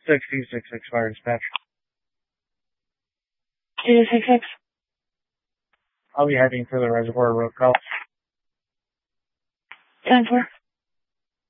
66 expired dispatch. 266. I'll be heading for the Reservoir Road call. 10-4.